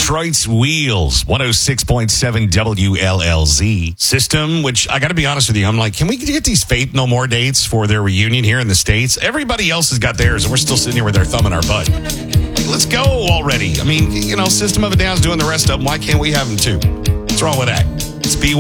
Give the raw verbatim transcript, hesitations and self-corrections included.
Detroit's Wheels, one oh six point seven W L L Z. System, which I got to be honest with you, I'm like, can we get these Faith No More dates for their reunion here in the States? Everybody else has got theirs, and we're still sitting here with our thumb in our butt. Let's go already. I mean, you know, System of a Down's doing the rest of them. Why can't we have them too? What's wrong with that? It's B Y.